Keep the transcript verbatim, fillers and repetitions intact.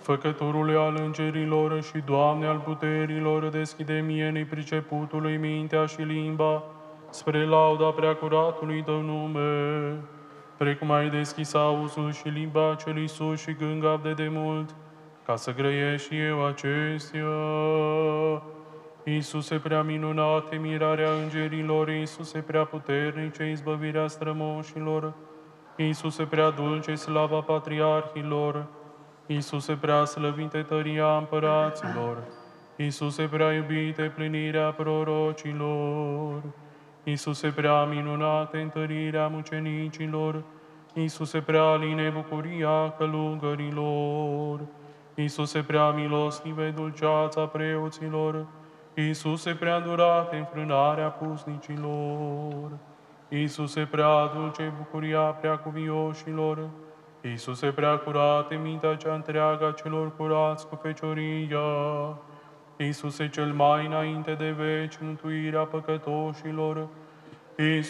Făcătorule al îngerilor și Doamne al puterilor, deschide mie nepriceputului mintea și limba, spre lauda preacuratului Tău nume, precum ai deschis auzul și limba celui sus și gângav de demult, ca să grăiesc și eu acestea. Iisuse prea minunate, mirarea îngerilor, Iisuse prea puternice, izbăvirea strămoșilor, Iisuse prea dulce, slava patriarhilor, Iisuse prea slăvite, tăria împăraților, Iisuse prea iubite, plinirea prorocilor, Iisuse prea minunate, întărirea mucenicilor, Iisuse prea aline, bucuria călugărilor, Iisuse prea milostive, dulceața preoților, Iisuse prea durate, înfrânarea pusnicilor, Iisuse prea dulce, bucuria prea cuvioșilor, Iisuse prea curate, mintea cea întreagă a celor curați cu fecioria, Iisuse cel mai înainte de veci, mântuirea păcătoșilor, Iisuse